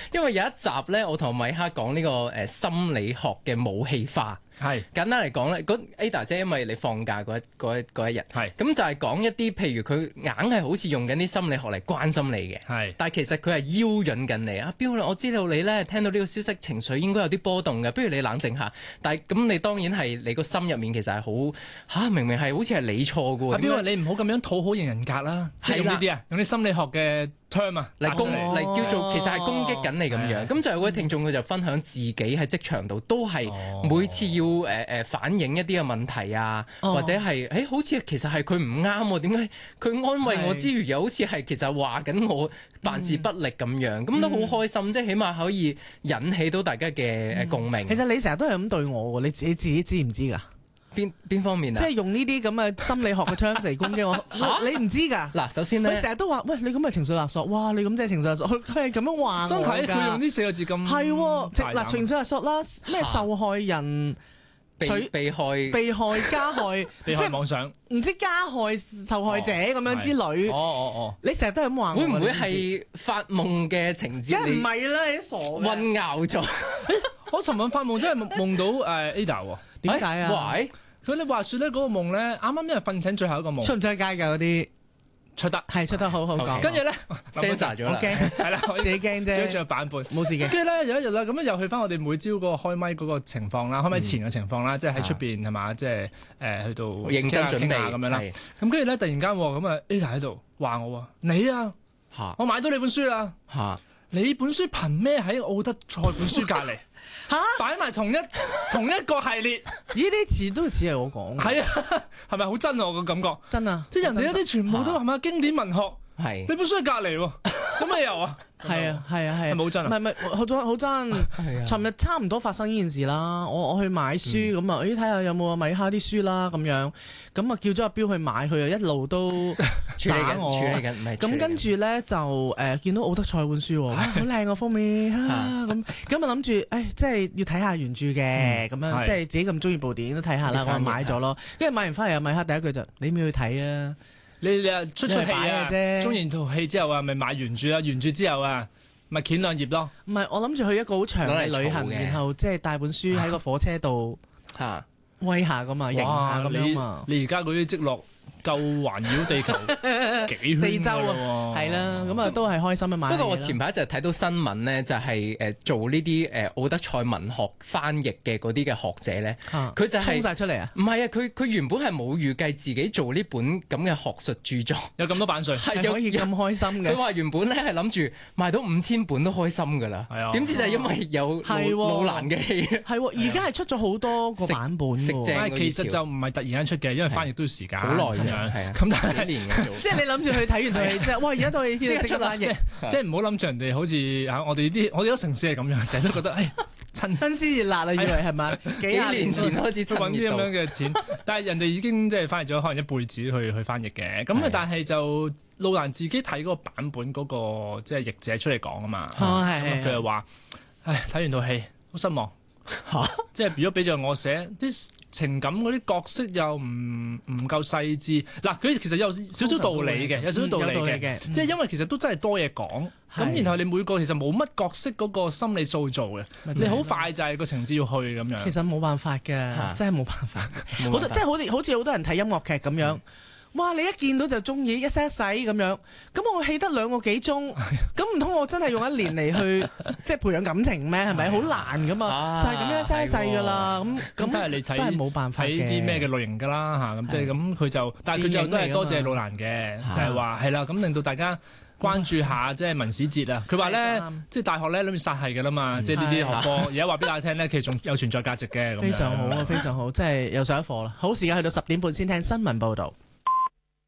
因為有一集咧，我同米哈講呢個心理學嘅武器化。係簡單嚟講咧，Ada 姐因為你放假嗰一日，咁就係講一啲譬如佢硬係好似用緊啲心理學嚟關心你嘅，但係其實佢係邀引緊你啊。標，我知道你咧聽到呢個消息情緒應該有啲波動嘅，不如你冷靜下。但係咁你當然係你個心入面其實係好明明係好似係你錯嘅喎。 標，你唔好咁樣討好型人格啦，用呢啲啊，用啲心理學嘅 term 啊嚟叫做其實係攻擊緊你咁樣。咁就有位聽眾佢就分享自己喺職場度都係每次要反映一啲嘅問題啊，或者係好似其實係佢唔啱喎，點解佢安慰我之餘又好似係其實話緊我辦事不力咁樣，咁都好開心，即係起碼可以引起到大家嘅共鳴。 其實你成日都係咁對我喎，你自己知唔知㗎？ 邊方面啊？ 即係用呢啲咁嘅心理學嘅 terms 嚟攻擊我，你唔知㗎？ 嗱，首先咧， 佢成日都話：喂，你咁係情緒勒索，哇！你咁即係情緒勒索，佢係咁樣話我㗎。 真係佢用呢4個字咁係喎，嗱，情緒勒索啦，咩受害人。 被害加害， 被害妄想， 唔知加害受害者咁樣之類。你成日都係咁話我。 會唔會係發夢嘅情節？ 梗係唔係啦，你傻嘅。 混淆咗。 我尋晚發夢真係夢到Ada 喎。 點解啊？ 佢你話説咧嗰個夢咧，啱啱因為瞓醒最後一個夢。 出唔出街㗎嗰啲？出得好講。 跟住咧 ，sensor 咗啦， 係啦， 自己驚啫， 轉版本冇事嘅。 跟住咧有一日啦，咁樣又去翻我哋每朝嗰個開咪嗰個情況啦，開咪前嘅情況啦，即係喺出邊係嘛，即係去到認真準備咁樣啦。咁跟住咧突然間咁啊 Ada 喺度話我你啊，我買到你本書啦，你本書憑咩喺奧德賽本書隔離？擺埋同一個系列， 呢啲詞都似係我講。 係啊，係咪好真啊？我個感覺真啊， 即係人哋一啲全部都係咪經典文學？ 係你本書喺隔離喎，咁咩由啊？ 係啊， 係冇真啊？ 唔係好真。尋日差唔多發生呢件事啦，我去買書咁啊，睇下有冇米哈啲書啦咁樣，咁啊叫咗阿標去買，佢又一路都耍我。 處理緊， 咁跟住咧就見到奧德賽本書，好靚個封面咁啊諗住即係要睇下原著嘅咁樣，即係自己咁中意部電影都睇下啦，我買咗咯。跟住買完翻嚟，阿米哈第一句就你咪去睇啊！ 你啊出戲啊，中完套戲之後啊，咪買原著啊，原著之後啊，咪掀兩頁咯。唔係， 我諗住去一個好長嘅旅行，然後即係帶本書喺個火車度威下噶嘛，影下咁樣嘛。 你而家嗰啲積落夠環繞地球幾 4周啊，係啦，咁啊都係開心嘅買。 不過我前排就睇到新聞咧，就係做呢啲奧德賽文學翻譯嘅嗰啲嘅學者咧，佢就係衝曬出嚟啊！ 唔係啊，佢原本係冇預計自己做呢本咁嘅學術著作， 有咁多版稅， 係可以咁開心嘅。 佢話原本咧係諗住賣到5000本都開心㗎啦，點知就係因為有路蘭嘅戲， 係而家係出咗好多個版本喎。 其實就唔係突然間出嘅，因為翻譯都要時間好耐。係啊， 咁但係幾年嘅做， 即係你諗住去睇完套戲之後，哇！而家套戲即刻出翻譯， 即係唔好諗住人哋好似我哋啲城市係咁樣，成日都覺得新鮮熱辣啊，以為係咪？ 幾年前開始揾啲咁樣嘅錢，但係人哋已經即係翻譯咗可能一輩子去翻譯嘅，咁但係就路蘭自己睇嗰個版本嗰個即係譯者出嚟講啊嘛，佢就話：睇完套戲好失望。即係如果俾咗我寫啲情感嗰啲角色又唔夠細緻，嗱佢其實有少少道理嘅，有少少道理嘅，即係因為其實都真係多嘢講，咁然後你每個其實冇乜角色嗰個心理塑造嘅，你好快就係個情節要去咁樣。 其實冇辦法㗎，真係冇辦法。即係好似好多人睇音樂劇咁樣。哇！你一見到就中意一生一世咁樣，咁我戲得2個幾鐘，咁唔通我真係用1年嚟去即係培養感情咩？係咪好難噶嘛？就係咁樣一生一世噶啦，咁都係冇辦法睇啲咩嘅類型噶啦嚇，咁即係咁佢就，但係佢就都係多謝路蘭嘅，就係話係啦，咁令到大家關注下即係文史哲啊！佢話咧，即係大學咧諗住殺係㗎啦嘛，即係呢啲學科，而家話俾大家聽咧，其實仲有存在價值嘅。 非常好啊，非常好，即係又上一課啦。好，時間去到10點半先聽新聞報導。